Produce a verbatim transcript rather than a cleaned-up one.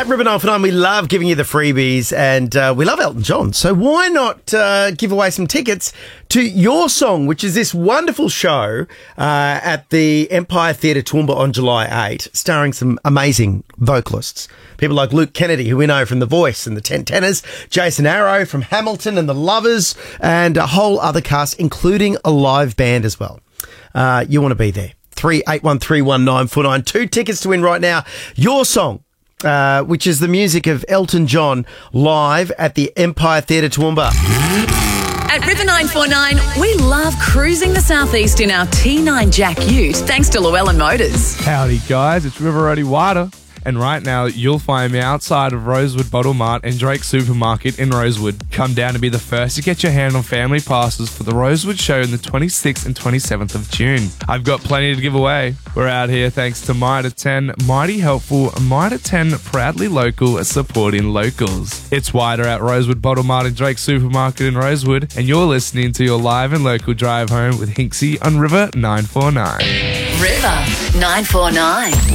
At River nine four nine, we love giving you the freebies, and uh, we love Elton John. So why not uh, give away some tickets to Your Song, which is this wonderful show uh, at the Empire Theatre Toowoomba on July eighth, starring some amazing vocalists. People like Luke Kennedy, who we know from The Voice and the Ten Tenors, Jason Arrow from Hamilton and The Lovers, and a whole other cast, including a live band as well. Uh, you want to be there. three eight one three one nine four nine. Two tickets to win right now. Your Song, uh, which is the music of Elton John, live at the Empire Theatre Toowoomba. At River nine four nine, we love cruising the southeast in our T nine Jack Ute, thanks to Llewellyn Motors. Howdy guys, it's River Roadie Wada. And right now, you'll find me outside of Rosewood Bottle Mart and Drake Supermarket in Rosewood. Come down to be the first to get your hand on family passes for the Rosewood show on the twenty-sixth and twenty-seventh of June. I've got plenty to give away. We're out here thanks to Mitre ten, mighty helpful, Mitre ten proudly local, supporting locals. It's wider at Rosewood Bottle Mart and Drake Supermarket in Rosewood, and you're listening to your live and local drive home with Hinksy on River nine four nine. River nine four nine.